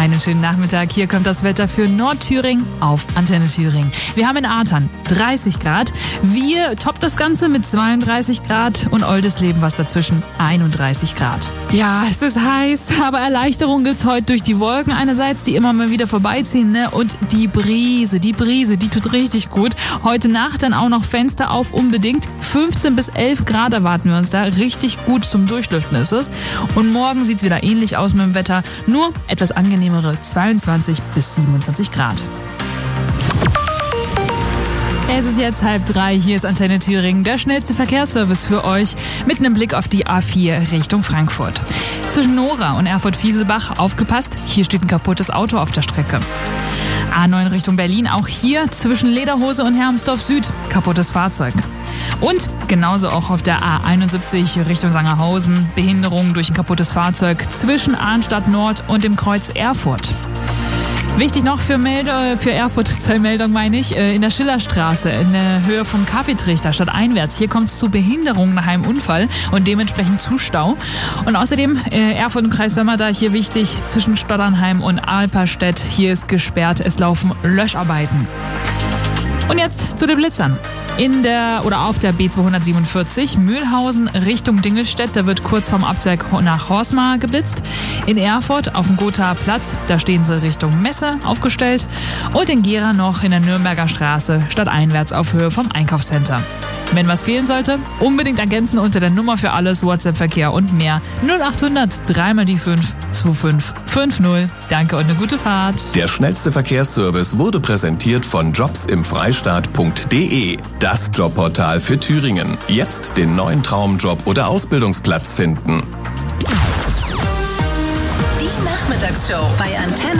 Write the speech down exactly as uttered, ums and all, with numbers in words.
Einen schönen Nachmittag. Hier kommt das Wetter für Nordthüringen auf Antenne Thüringen. Wir haben in Artern dreißig Grad. Wir toppt das Ganze mit zweiunddreißig Grad und Oldesleben was dazwischen einunddreißig Grad. Ja, es ist heiß, aber Erleichterung gibt's heute durch die Wolken einerseits, die immer mal wieder vorbeiziehen, ne? Und die Brise, die Brise, die tut richtig gut. Heute Nacht dann auch noch Fenster auf unbedingt. fünfzehn bis elf Grad erwarten wir uns da. Richtig gut zum Durchlüften ist es. Und morgen sieht's wieder ähnlich aus mit dem Wetter. Nur etwas angenehmere zweiundzwanzig bis siebenundzwanzig Grad. Es ist jetzt halb drei, hier ist Antenne Thüringen, der schnellste Verkehrsservice für euch mit einem Blick auf die A vier Richtung Frankfurt. Zwischen Nora und Erfurt-Fieselbach aufgepasst, hier steht ein kaputtes Auto auf der Strecke. A neun Richtung Berlin, auch hier zwischen Lederhose und Hermsdorf Süd, kaputtes Fahrzeug. Und genauso auch auf der A einundsiebzig Richtung Sangerhausen, Behinderung durch ein kaputtes Fahrzeug zwischen Arnstadt Nord und dem Kreuz Erfurt. Wichtig noch für, Melde, für Erfurt, zur Meldung meine ich, in der Schillerstraße in der Höhe vom Kaffeetrichter statt einwärts. Hier kommt es zu Behinderungen nach einem Unfall und dementsprechend zu Stau. Und außerdem Erfurt im Kreis Sömmerda hier wichtig zwischen Stotternheim und Alperstedt. Hier ist gesperrt, es laufen Löscharbeiten. Und jetzt zu den Blitzern. In der oder auf der B zweihundertsiebenundvierzig Mühlhausen Richtung Dingelstedt, da wird kurz vorm Abzweig nach Horsmar geblitzt. In Erfurt auf dem Gothaer Platz, da stehen sie Richtung Messe aufgestellt. Und in Gera noch in der Nürnberger Straße stadteinwärts auf Höhe vom Einkaufscenter. Wenn was fehlen sollte, unbedingt ergänzen unter der Nummer für alles, WhatsApp-Verkehr und mehr. null achthundert drei mal die fünf zwei fünf fünf null. Danke und eine gute Fahrt. Der schnellste Verkehrsservice wurde präsentiert von jobs im freistaat punkt de. Das Jobportal für Thüringen. Jetzt den neuen Traumjob oder Ausbildungsplatz finden. Die Nachmittagsshow bei Antenne.